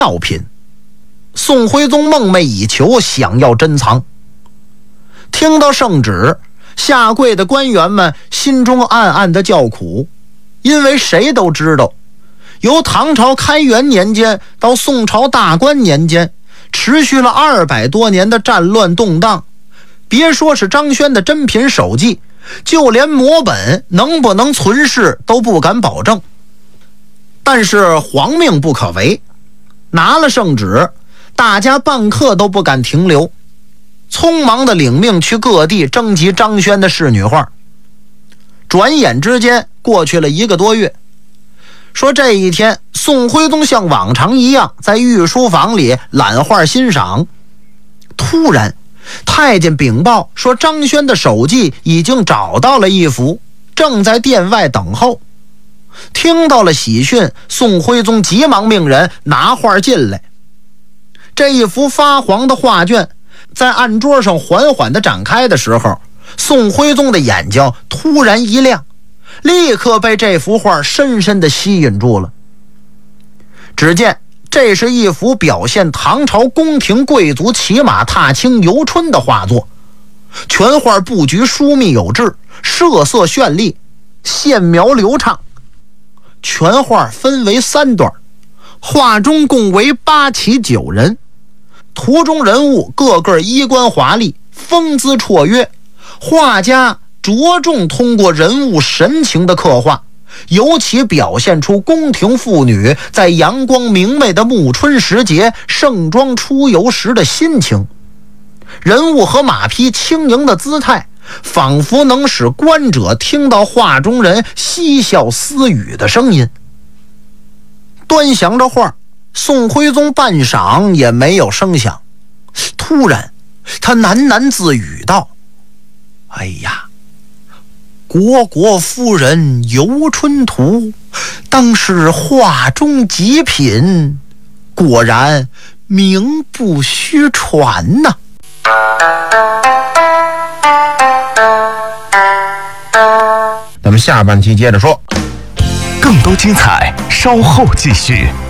药品。宋徽宗梦寐以求，想要珍藏。听到圣旨，下跪的官员们心中暗暗的叫苦，因为谁都知道，由唐朝开元年间到宋朝大观年间，持续了200多年的战乱动荡，别说是张轩的珍品手记，就连摹本能不能存世都不敢保证。但是皇命不可违，拿了圣旨，大家半刻都不敢停留，匆忙的领命去各地征集张轩的仕女画。转眼之间过去了1个多月。说这一天，宋徽宗像往常一样在御书房里览画欣赏，突然太监禀报说张轩的手记已经找到了一幅，正在殿外等候。听到了喜讯，宋徽宗急忙命人拿画进来。这一幅发黄的画卷在案桌上缓缓地展开的时候，宋徽宗的眼睛突然一亮，立刻被这幅画深深地吸引住了。只见这是一幅表现唐朝宫廷贵族骑马踏青游春的画作，全画布局疏密有致，色色绚丽，线描流畅。全画分为3段，画中共为8骑9人，图中人物个个衣冠华丽，风姿绰约。画家着重通过人物神情的刻画，尤其表现出宫廷妇女在阳光明媚的暮春时节盛装出游时的心情。人物和马匹轻盈的姿态，仿佛能使观者听到画中人嬉笑私语的声音。端详着画，宋徽宗半晌也没有声响。突然他喃喃自语道：哎呀，国夫人游春图，当是画中极品，果然名不虚传呐。 咱们下半期接着说， 更多精彩稍后继续。